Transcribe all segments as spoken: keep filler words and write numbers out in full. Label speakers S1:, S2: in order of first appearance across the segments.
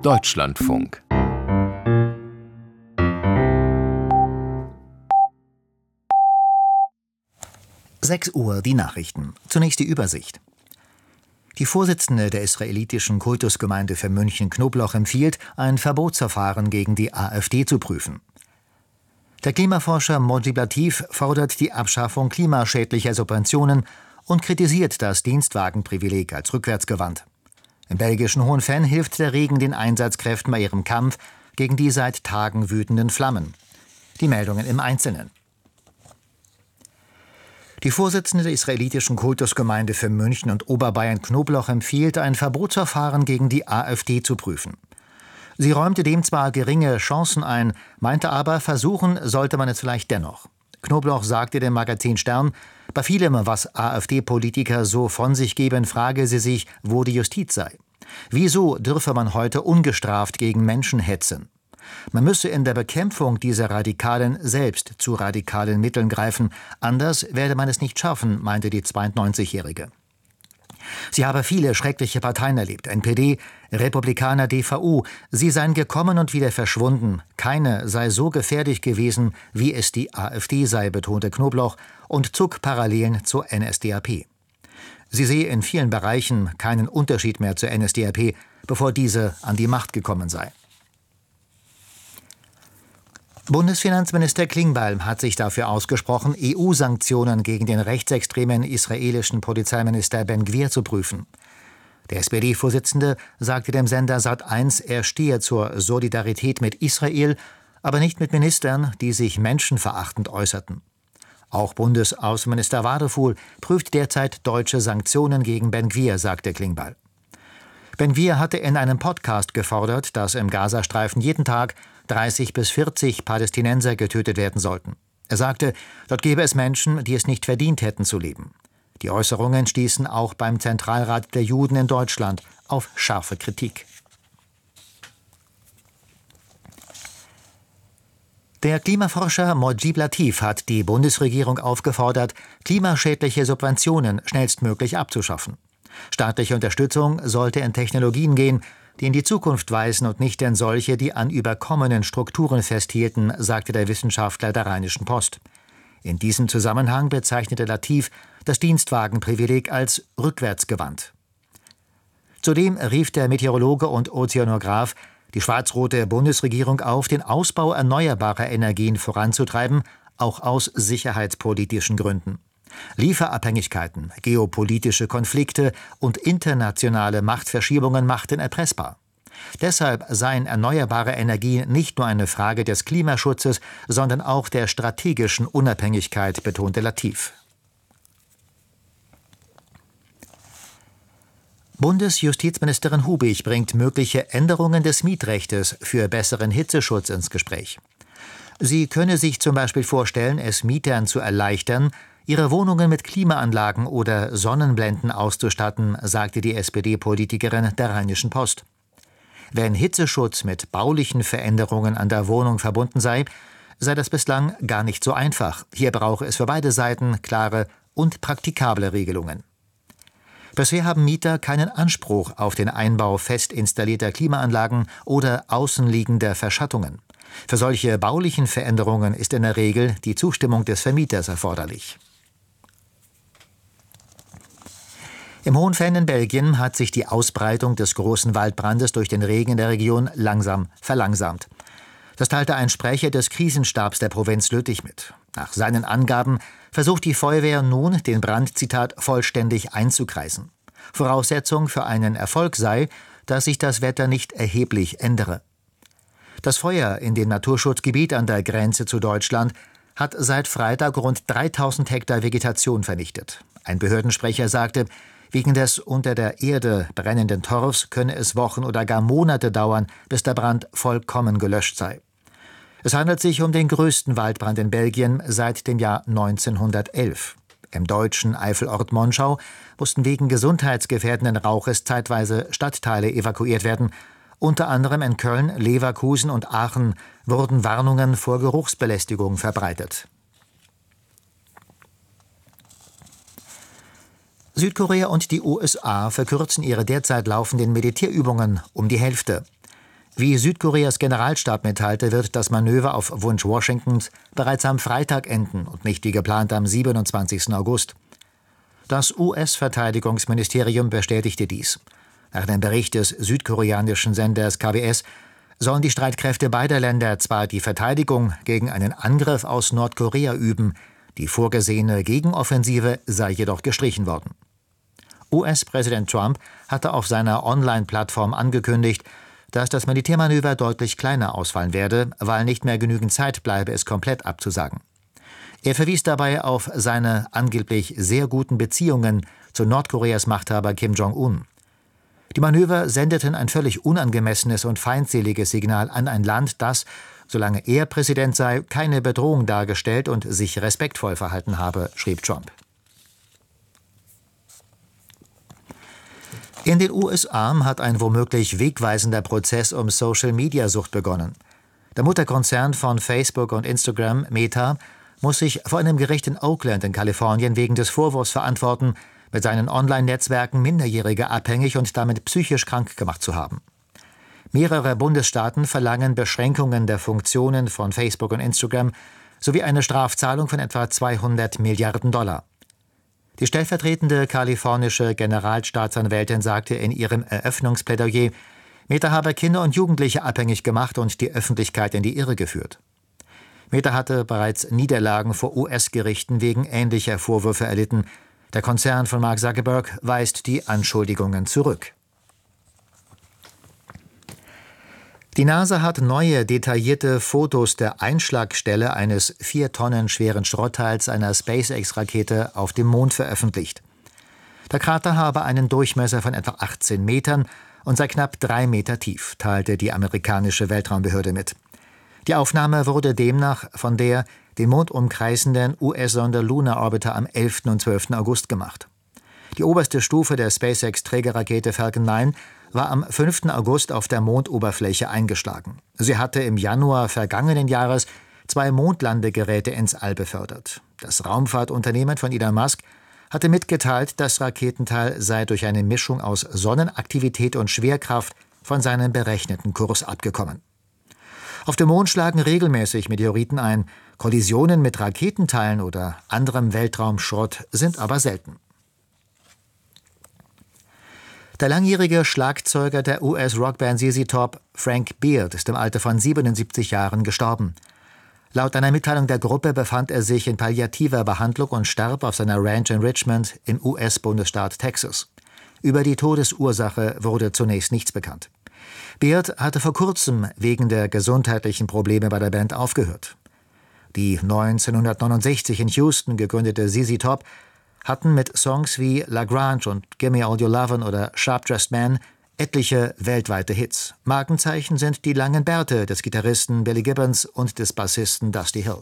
S1: Deutschlandfunk.
S2: sechs Uhr, die Nachrichten. Zunächst die Übersicht. Die Vorsitzende der israelitischen Kultusgemeinde für München-Knoblauch empfiehlt, ein Verbotsverfahren gegen die AfD zu prüfen. Der Klimaforscher Mojib Latif fordert die Abschaffung klimaschädlicher Subventionen und kritisiert das Dienstwagenprivileg als rückwärtsgewandt. Im belgischen Hohenfenn hilft der Regen den Einsatzkräften bei ihrem Kampf gegen die seit Tagen wütenden Flammen. Die Meldungen im Einzelnen. Die Vorsitzende der israelitischen Kultusgemeinde für München und Oberbayern-Knoblauch empfiehlt, ein Verbotsverfahren gegen die AfD zu prüfen. Sie räumte dem zwar geringe Chancen ein, meinte aber, versuchen sollte man es vielleicht dennoch. Knoblauch sagte dem Magazin Stern, bei vielem, was AfD-Politiker so von sich geben, frage sie sich, wo die Justiz sei. Wieso dürfe man heute ungestraft gegen Menschen hetzen? Man müsse in der Bekämpfung dieser Radikalen selbst zu radikalen Mitteln greifen, anders werde man es nicht schaffen, meinte die zweiundneunzigjährige. Sie habe viele schreckliche Parteien erlebt, N P D, Republikaner, D V U, sie seien gekommen und wieder verschwunden, keine sei so gefährlich gewesen, wie es die AfD sei, betonte Knoblauch und zog Parallelen zur N S D A P. Sie sehe in vielen Bereichen keinen Unterschied mehr zur N S D A P, bevor diese an die Macht gekommen sei. Bundesfinanzminister Klingbeil hat sich dafür ausgesprochen, E U-Sanktionen gegen den rechtsextremen israelischen Polizeiminister Ben-Gvir zu prüfen. Der S P D-Vorsitzende sagte dem Sender Sat eins, er stehe zur Solidarität mit Israel, aber nicht mit Ministern, die sich menschenverachtend äußerten. Auch Bundesaußenminister Wadefuhl prüft derzeit deutsche Sanktionen gegen Ben-Gvir, sagte Klingbeil. Ben-Gvir hatte in einem Podcast gefordert, dass im Gazastreifen jeden Tag dreißig bis vierzig Palästinenser getötet werden sollten. Er sagte, dort gäbe es Menschen, die es nicht verdient hätten zu leben. Die Äußerungen stießen auch beim Zentralrat der Juden in Deutschland auf scharfe Kritik. Der Klimaforscher Mojib Latif hat die Bundesregierung aufgefordert, klimaschädliche Subventionen schnellstmöglich abzuschaffen. Staatliche Unterstützung sollte in Technologien gehen, die in die Zukunft weisen und nicht in solche, die an überkommenen Strukturen festhielten, sagte der Wissenschaftler der Rheinischen Post. In diesem Zusammenhang bezeichnete Latif das Dienstwagenprivileg als rückwärtsgewandt. Zudem rief der Meteorologe und Ozeanograph die schwarz-rote Bundesregierung auf, den Ausbau erneuerbarer Energien voranzutreiben, auch aus sicherheitspolitischen Gründen. Lieferabhängigkeiten, geopolitische Konflikte und internationale Machtverschiebungen machten erpressbar. Deshalb seien erneuerbare Energien nicht nur eine Frage des Klimaschutzes, sondern auch der strategischen Unabhängigkeit, betonte Latif. Bundesjustizministerin Hubig bringt mögliche Änderungen des Mietrechtes für besseren Hitzeschutz ins Gespräch. Sie könne sich zum Beispiel vorstellen, es Mietern zu erleichtern, ihre Wohnungen mit Klimaanlagen oder Sonnenblenden auszustatten, sagte die S P D-Politikerin der Rheinischen Post. Wenn Hitzeschutz mit baulichen Veränderungen an der Wohnung verbunden sei, sei das bislang gar nicht so einfach. Hier brauche es für beide Seiten klare und praktikable Regelungen. Bisher haben Mieter keinen Anspruch auf den Einbau fest installierter Klimaanlagen oder außenliegender Verschattungen. Für solche baulichen Veränderungen ist in der Regel die Zustimmung des Vermieters erforderlich. Im Hohenfenn in Belgien hat sich die Ausbreitung des großen Waldbrandes durch den Regen in der Region langsam verlangsamt. Das teilte ein Sprecher des Krisenstabs der Provinz Lüttich mit. Nach seinen Angaben versucht die Feuerwehr nun, den Brand, Zitat, vollständig einzukreisen. Voraussetzung für einen Erfolg sei, dass sich das Wetter nicht erheblich ändere. Das Feuer in dem Naturschutzgebiet an der Grenze zu Deutschland hat seit Freitag rund dreitausend Hektar Vegetation vernichtet. Ein Behördensprecher sagte, wegen des unter der Erde brennenden Torfs könne es Wochen oder gar Monate dauern, bis der Brand vollkommen gelöscht sei. Es handelt sich um den größten Waldbrand in Belgien seit dem Jahr neunzehnhundertelf. Im deutschen Eifelort Monschau mussten wegen gesundheitsgefährdenden Rauches zeitweise Stadtteile evakuiert werden. Unter anderem in Köln, Leverkusen und Aachen wurden Warnungen vor Geruchsbelästigung verbreitet. Südkorea und die U S A verkürzen ihre derzeit laufenden Militärübungen um die Hälfte. Wie Südkoreas Generalstab mitteilte, wird das Manöver auf Wunsch Washingtons bereits am Freitag enden und nicht wie geplant am siebenundzwanzigsten August. Das U S-Verteidigungsministerium bestätigte dies. Nach dem Bericht des südkoreanischen Senders K B S sollen die Streitkräfte beider Länder zwar die Verteidigung gegen einen Angriff aus Nordkorea üben, die vorgesehene Gegenoffensive sei jedoch gestrichen worden. U S-Präsident Trump hatte auf seiner Online-Plattform angekündigt, dass das Militärmanöver deutlich kleiner ausfallen werde, weil nicht mehr genügend Zeit bleibe, es komplett abzusagen. Er verwies dabei auf seine angeblich sehr guten Beziehungen zu Nordkoreas Machthaber Kim Jong-un. Die Manöver sendeten ein völlig unangemessenes und feindseliges Signal an ein Land, das, solange er Präsident sei, keine Bedrohung dargestellt und sich respektvoll verhalten habe, schrieb Trump. In den U S A hat ein womöglich wegweisender Prozess um Social-Media-Sucht begonnen. Der Mutterkonzern von Facebook und Instagram, Meta, muss sich vor einem Gericht in Oakland in Kalifornien wegen des Vorwurfs verantworten, mit seinen Online-Netzwerken Minderjährige abhängig und damit psychisch krank gemacht zu haben. Mehrere Bundesstaaten verlangen Beschränkungen der Funktionen von Facebook und Instagram sowie eine Strafzahlung von etwa zweihundert Milliarden Dollar. Die stellvertretende kalifornische Generalstaatsanwältin sagte in ihrem Eröffnungsplädoyer, Meta habe Kinder und Jugendliche abhängig gemacht und die Öffentlichkeit in die Irre geführt. Meta hatte bereits Niederlagen vor U S-Gerichten wegen ähnlicher Vorwürfe erlitten. Der Konzern von Mark Zuckerberg weist die Anschuldigungen zurück. Die NASA hat neue, detaillierte Fotos der Einschlagstelle eines vier Tonnen schweren Schrottteils einer SpaceX-Rakete auf dem Mond veröffentlicht. Der Krater habe einen Durchmesser von etwa achtzehn Metern und sei knapp drei Meter tief, teilte die amerikanische Weltraumbehörde mit. Die Aufnahme wurde demnach von der den Mond umkreisenden U S-Sonde Lunar Orbiter am elften und zwölften August gemacht. Die oberste Stufe der SpaceX-Trägerrakete Falcon neun war am fünften August auf der Mondoberfläche eingeschlagen. Sie hatte im Januar vergangenen Jahres zwei Mondlandegeräte ins All befördert. Das Raumfahrtunternehmen von Elon Musk hatte mitgeteilt, das Raketenteil sei durch eine Mischung aus Sonnenaktivität und Schwerkraft von seinem berechneten Kurs abgekommen. Auf dem Mond schlagen regelmäßig Meteoriten ein. Kollisionen mit Raketenteilen oder anderem Weltraumschrott sind aber selten. Der langjährige Schlagzeuger der U S-Rockband Z Z Top, Frank Beard, ist im Alter von siebenundsiebzig Jahren gestorben. Laut einer Mitteilung der Gruppe befand er sich in palliativer Behandlung und starb auf seiner Ranch in Richmond im U S-Bundesstaat Texas. Über die Todesursache wurde zunächst nichts bekannt. Beard hatte vor kurzem wegen der gesundheitlichen Probleme bei der Band aufgehört. Die neunzehnhundertneunundsechzig in Houston gegründete Z Z Top hatten mit Songs wie La Grange und Gimme All Your Lovin' oder Sharp Dressed Man etliche weltweite Hits. Markenzeichen sind die langen Bärte des Gitarristen Billy Gibbons und des Bassisten Dusty Hill.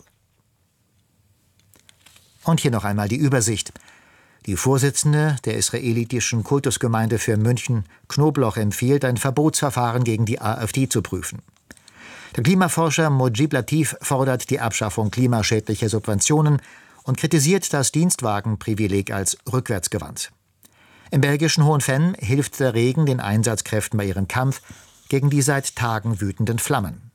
S2: Und hier noch einmal die Übersicht. Die Vorsitzende der israelitischen Kultusgemeinde für München, Knobloch, empfiehlt, ein Verbotsverfahren gegen die AfD zu prüfen. Der Klimaforscher Mojib Latif fordert die Abschaffung klimaschädlicher Subventionen und kritisiert das Dienstwagenprivileg als rückwärtsgewandt. Im belgischen Hohenfenn hilft der Regen den Einsatzkräften bei ihrem Kampf gegen die seit Tagen wütenden Flammen.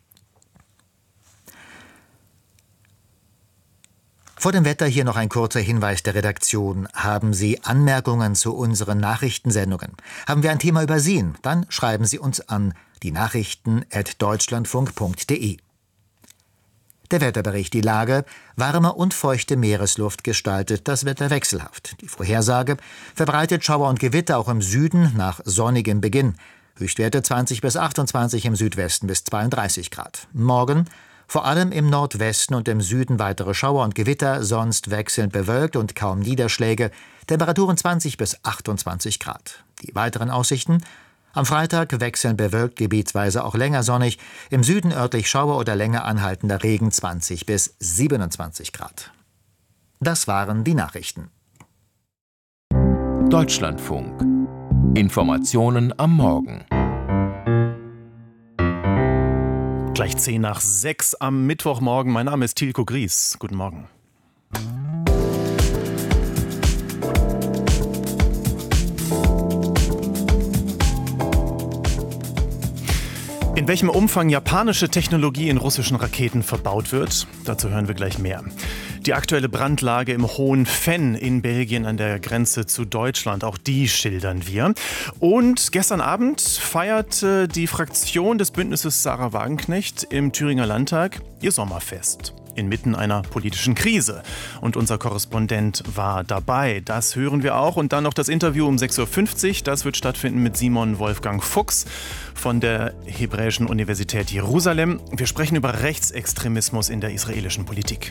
S2: Vor dem Wetter hier noch ein kurzer Hinweis der Redaktion. Haben Sie Anmerkungen zu unseren Nachrichtensendungen? Haben wir ein Thema übersehen? Dann schreiben Sie uns an die Nachrichten at deutschlandfunk punkt de. Der Wetterbericht, die Lage: warme und feuchte Meeresluft gestaltet das Wetter wechselhaft. Die Vorhersage verbreitet Schauer und Gewitter auch im Süden nach sonnigem Beginn. Höchstwerte zwanzig bis achtundzwanzig im Südwesten bis zweiunddreißig Grad. Morgen vor allem im Nordwesten und im Süden weitere Schauer und Gewitter, sonst wechselnd bewölkt und kaum Niederschläge. Temperaturen zwanzig bis achtundzwanzig Grad. Die weiteren Aussichten: am Freitag wechselnd bewölkt, gebietsweise auch länger sonnig. Im Süden örtlich Schauer oder länger anhaltender Regen, zwanzig bis siebenundzwanzig Grad. Das waren die Nachrichten.
S1: Deutschlandfunk. Informationen am Morgen.
S3: Gleich zehn nach sechs am Mittwochmorgen. Mein Name ist Tilko Gries. Guten Morgen. In welchem Umfang japanische Technologie in russischen Raketen verbaut wird, dazu hören wir gleich mehr. Die aktuelle Brandlage im Hohen Venn in Belgien an der Grenze zu Deutschland, auch die schildern wir. Und gestern Abend feierte die Fraktion des Bündnisses Sarah Wagenknecht im Thüringer Landtag ihr Sommerfest. Inmitten einer politischen Krise. Und unser Korrespondent war dabei. Das hören wir auch. Und dann noch das Interview um sechs Uhr fünfzig. Das wird stattfinden mit Simon Wolfgang Fuchs von der Hebräischen Universität Jerusalem. Wir sprechen über Rechtsextremismus in der israelischen Politik.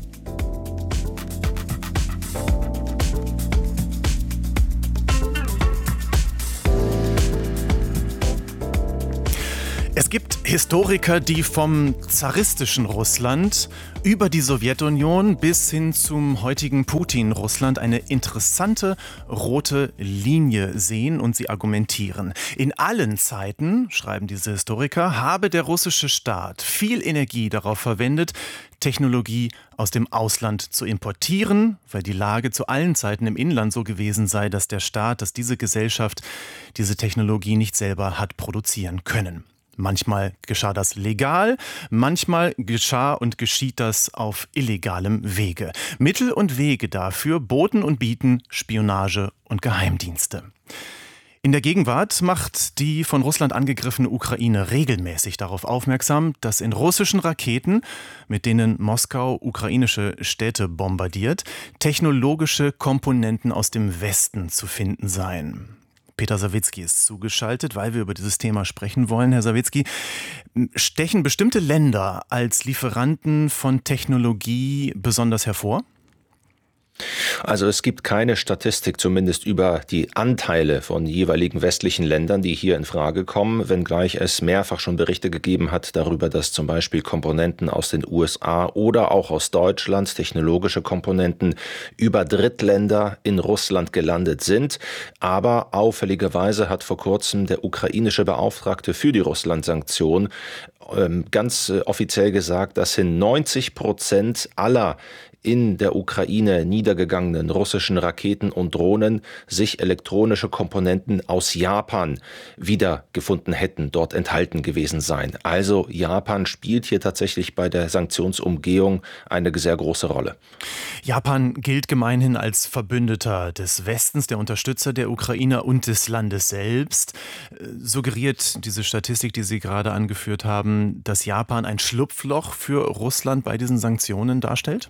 S3: Es gibt Historiker, die vom zaristischen Russland über die Sowjetunion bis hin zum heutigen Putin-Russland eine interessante rote Linie sehen und sie argumentieren. In allen Zeiten, schreiben diese Historiker, habe der russische Staat viel Energie darauf verwendet, Technologie aus dem Ausland zu importieren, weil die Lage zu allen Zeiten im Inland so gewesen sei, dass der Staat, dass diese Gesellschaft diese Technologie nicht selber hat produzieren können. Manchmal geschah das legal, manchmal geschah und geschieht das auf illegalem Wege. Mittel und Wege dafür boten und bieten Spionage und Geheimdienste. In der Gegenwart macht die von Russland angegriffene Ukraine regelmäßig darauf aufmerksam, dass in russischen Raketen, mit denen Moskau ukrainische Städte bombardiert, technologische Komponenten aus dem Westen zu finden seien. Peter Sawicki ist zugeschaltet, weil wir über dieses Thema sprechen wollen. Herr Sawicki, stechen bestimmte Länder als Lieferanten von Technologie besonders hervor?
S4: Also es gibt keine Statistik, zumindest über die Anteile von jeweiligen westlichen Ländern, die hier in Frage kommen, wenngleich es mehrfach schon Berichte gegeben hat darüber, dass zum Beispiel Komponenten aus den U S A oder auch aus Deutschland, technologische Komponenten, über Drittländer in Russland gelandet sind. Aber auffälligerweise hat vor kurzem der ukrainische Beauftragte für die Russland-Sanktion ganz offiziell gesagt, dass hin neunzig Prozent aller in der Ukraine niedergegangenen russischen Raketen und Drohnen sich elektronische Komponenten aus Japan wiedergefunden hätten, dort enthalten gewesen sein. Also Japan spielt hier tatsächlich bei der Sanktionsumgehung eine sehr große Rolle.
S3: Japan gilt gemeinhin als Verbündeter des Westens, der Unterstützer der Ukrainer und des Landes selbst. Suggeriert diese Statistik, die Sie gerade angeführt haben, dass Japan ein Schlupfloch für Russland bei diesen Sanktionen darstellt?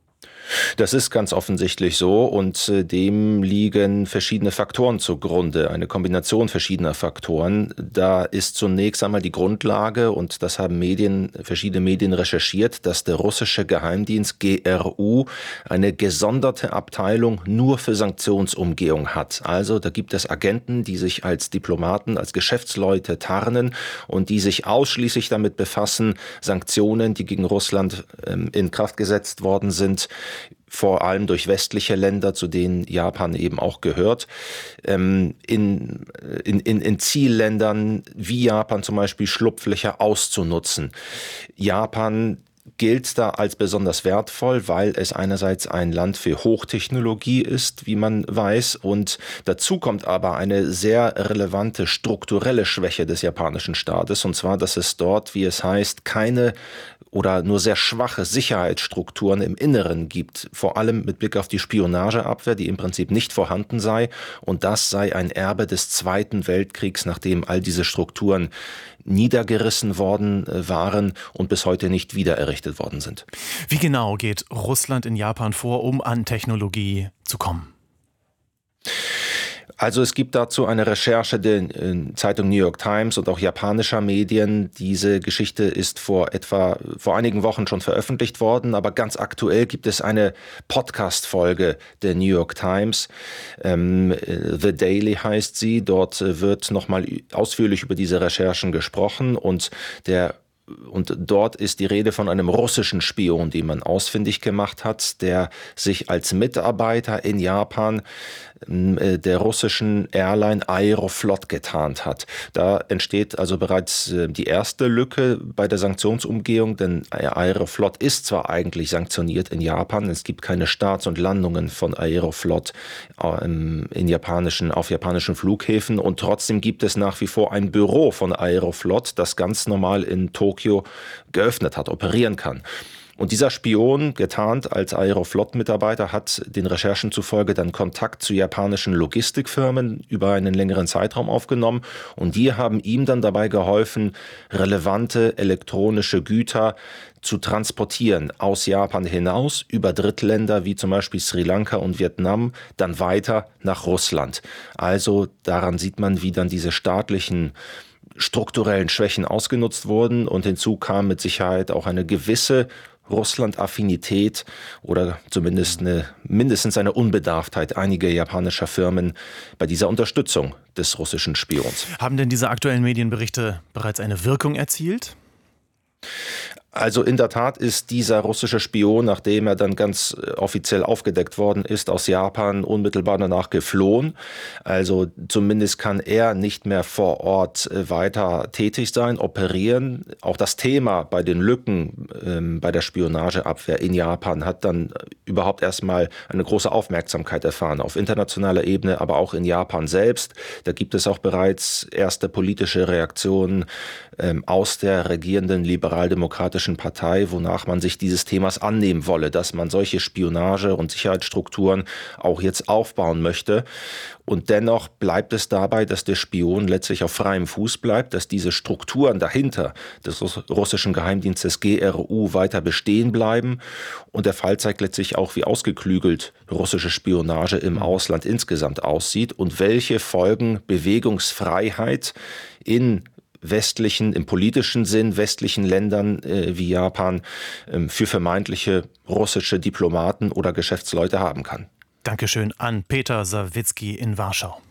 S4: Das ist ganz offensichtlich so und dem liegen verschiedene Faktoren zugrunde, eine Kombination verschiedener Faktoren. Da ist zunächst einmal die Grundlage, und das haben Medien, verschiedene Medien recherchiert, dass der russische Geheimdienst G R U eine gesonderte Abteilung nur für Sanktionsumgehung hat. Also da gibt es Agenten, die sich als Diplomaten, als Geschäftsleute tarnen und die sich ausschließlich damit befassen, Sanktionen, die gegen Russland ähm, in Kraft gesetzt worden sind, vor allem durch westliche Länder, zu denen Japan eben auch gehört, ähm, in, in, in, in Zielländern wie Japan zum Beispiel Schlupflöcher auszunutzen. Japan gilt da als besonders wertvoll, weil es einerseits ein Land für Hochtechnologie ist, wie man weiß, und dazu kommt aber eine sehr relevante strukturelle Schwäche des japanischen Staates, und zwar, dass es dort, wie es heißt, keine oder nur sehr schwache Sicherheitsstrukturen im Inneren gibt, vor allem mit Blick auf die Spionageabwehr, die im Prinzip nicht vorhanden sei, und das sei ein Erbe des Zweiten Weltkriegs, nachdem all diese Strukturen niedergerissen worden waren und bis heute nicht wieder errichtet worden sind.
S3: Wie genau geht Russland in Japan vor, um an Technologie zu kommen?
S4: Also es gibt dazu eine Recherche der Zeitung New York Times und auch japanischer Medien. Diese Geschichte ist vor etwa, vor einigen Wochen schon veröffentlicht worden, aber ganz aktuell gibt es eine Podcast-Folge der New York Times. Ähm, The Daily heißt sie. Dort wird nochmal ausführlich über diese Recherchen gesprochen, und der Und dort ist die Rede von einem russischen Spion, den man ausfindig gemacht hat, der sich als Mitarbeiter in Japan der russischen Airline Aeroflot getarnt hat. Da entsteht also bereits die erste Lücke bei der Sanktionsumgehung, denn Aeroflot ist zwar eigentlich sanktioniert in Japan, es gibt keine Starts und Landungen von Aeroflot in japanischen, auf japanischen Flughäfen und trotzdem gibt es nach wie vor ein Büro von Aeroflot, das ganz normal in Tokio geöffnet hat, operieren kann. Und dieser Spion, getarnt als Aeroflot-Mitarbeiter, hat den Recherchen zufolge dann Kontakt zu japanischen Logistikfirmen über einen längeren Zeitraum aufgenommen. Und die haben ihm dann dabei geholfen, relevante elektronische Güter zu transportieren aus Japan hinaus, über Drittländer wie zum Beispiel Sri Lanka und Vietnam, dann weiter nach Russland. Also daran sieht man, wie dann diese staatlichen strukturellen Schwächen ausgenutzt wurden. Und hinzu kam mit Sicherheit auch eine gewisse Russland-Affinität oder zumindest eine, mindestens eine Unbedarftheit einiger japanischer Firmen bei dieser Unterstützung des russischen Spions.
S3: Haben denn diese aktuellen Medienberichte bereits eine Wirkung erzielt?
S4: Also in der Tat ist dieser russische Spion, nachdem er dann ganz offiziell aufgedeckt worden ist, aus Japan unmittelbar danach geflohen. Also zumindest kann er nicht mehr vor Ort weiter tätig sein, operieren. Auch das Thema bei den Lücken ähm, bei der Spionageabwehr in Japan hat dann überhaupt erstmal eine große Aufmerksamkeit erfahren, auf internationaler Ebene, aber auch in Japan selbst. Da gibt es auch bereits erste politische Reaktionen ähm, aus der regierenden liberaldemokratischen Partei, wonach man sich dieses Themas annehmen wolle, dass man solche Spionage- und Sicherheitsstrukturen auch jetzt aufbauen möchte. Und dennoch bleibt es dabei, dass der Spion letztlich auf freiem Fuß bleibt, dass diese Strukturen dahinter des russischen Geheimdienstes G R U weiter bestehen bleiben. Und der Fall zeigt letztlich auch, wie ausgeklügelt russische Spionage im Ausland insgesamt aussieht und welche Folgen Bewegungsfreiheit in westlichen, im politischen Sinn, westlichen Ländern äh, wie Japan äh, für vermeintliche russische Diplomaten oder Geschäftsleute haben kann.
S3: Dankeschön an Peter Sawicki in Warschau.